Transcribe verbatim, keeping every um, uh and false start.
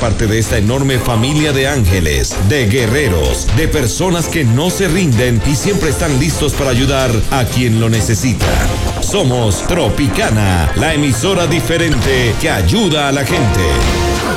parte de esta enorme familia de ángeles, de guerreros, de personas que no se rinden y siempre están listos para ayudar a quien lo necesita. Somos Tropicana, la emisora diferente que ayuda a la gente.